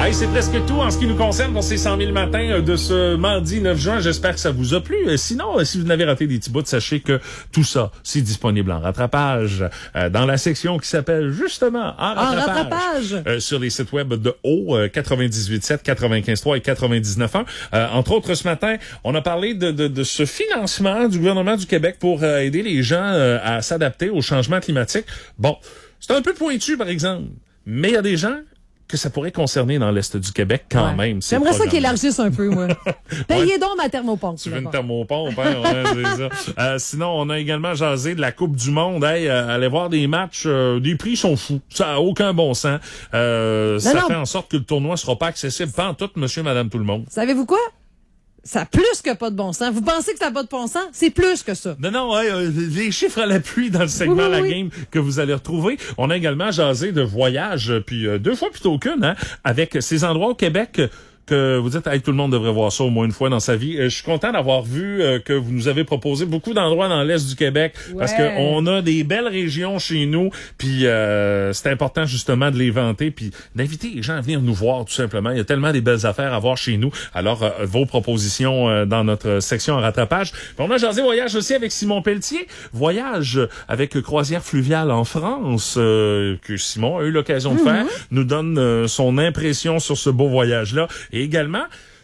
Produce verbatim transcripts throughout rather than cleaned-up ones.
Hey, c'est presque tout en ce qui nous concerne pour ces cent mille matins de ce mardi neuf juin. J'espère que ça vous a plu. Sinon, si vous n'avez raté des petits bouts, sachez que tout ça, c'est disponible en rattrapage euh, dans la section qui s'appelle justement En rattrapage, en rattrapage. Euh, sur les sites web de O, euh, quatre-vingt-dix-huit sept, quatre-vingt-quinze trois et quatre-vingt-dix-neuf un. Euh, entre autres, ce matin, on a parlé de, de, de ce financement du gouvernement du Québec pour euh, aider les gens euh, à s'adapter au changement climatique. Bon, c'est un peu pointu, par exemple, mais il y a des gens que ça pourrait concerner dans l'Est du Québec quand ouais. même. J'aimerais ça qu'ils élargissent un peu, moi. Payez ouais. donc ma thermopompe. Tu veux une thermopompe, hein? Ouais, c'est ça. Euh, sinon, on a également jasé de la Coupe du Monde. Hey, euh, allez voir des matchs, euh, des prix sont fous. Ça a aucun bon sens. Euh, non, ça non. fait en sorte que le tournoi sera pas accessible pas en tout, monsieur, madame, tout le monde. Savez-vous quoi? Ça a plus que pas de bon sens. Vous pensez que ça n'a pas de bon sens? C'est plus que ça. Non, non, ouais, euh, les chiffres à l'appui dans le segment oui, oui, La oui. Game que vous allez retrouver. On a également jasé de voyage, puis euh, deux fois plutôt qu'une, hein, avec ces endroits au Québec que vous dites, hey, tout le monde devrait voir ça au moins une fois dans sa vie. Euh, je suis content d'avoir vu euh, que vous nous avez proposé beaucoup d'endroits dans l'Est du Québec ouais. parce que on a des belles régions chez nous, puis euh, c'est important justement de les vanter, puis d'inviter les gens à venir nous voir tout simplement. Il y a tellement des belles affaires à voir chez nous. Alors, euh, vos propositions euh, dans notre section en rattrapage. Puis on a jasé voyage aussi avec Simon Pelletier. Voyage avec Croisière Fluviale en France, euh, que Simon a eu l'occasion de mm-hmm. faire, nous donne euh, son impression sur ce beau voyage-là. Et également,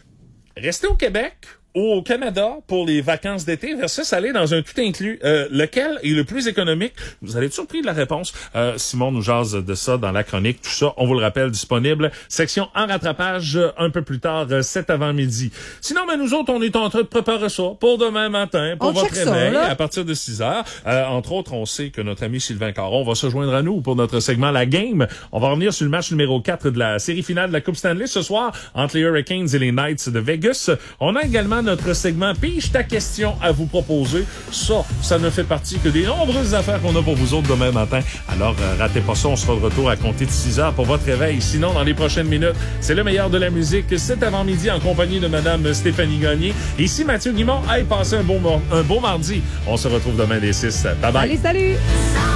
rester au Québec ou au Canada pour les vacances d'été versus aller dans un tout inclus. Euh, lequel est le plus économique? Vous allez être surpris de la réponse. Euh, Simon nous jase de ça dans la chronique. Tout ça, on vous le rappelle, disponible. Section en rattrapage un peu plus tard, cet avant-midi. Sinon, ben, nous autres, on est en train de préparer ça pour demain matin, pour on votre réveil, ça, à partir de six heures. Euh, entre autres, on sait que notre ami Sylvain Caron va se joindre à nous pour notre segment La Game. On va revenir sur le match numéro quatre de la série finale de la Coupe Stanley ce soir entre les Hurricanes et les Knights de Vegas. On a également notre segment Pige ta question à vous proposer. Ça, ça ne fait partie que des nombreuses affaires qu'on a pour vous autres demain matin. Alors, euh, ratez pas ça, on sera de retour à compter de six heures pour votre réveil. Sinon, dans les prochaines minutes, c'est le meilleur de la musique cet avant-midi en compagnie de Madame Stéphanie Gagné. Ici Mathieu Guimond. Hey, passez un beau, un beau mardi. On se retrouve demain dès six. Bye bye. Allez, salut!